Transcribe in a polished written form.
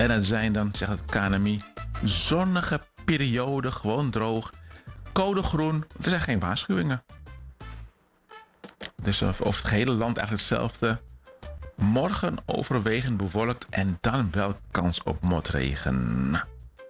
En het zijn dan, zegt het KNMI, zonnige periode, gewoon droog. Code groen, er zijn geen waarschuwingen. Dus over het hele land eigenlijk hetzelfde. Morgen overwegend bewolkt en dan wel kans op motregen.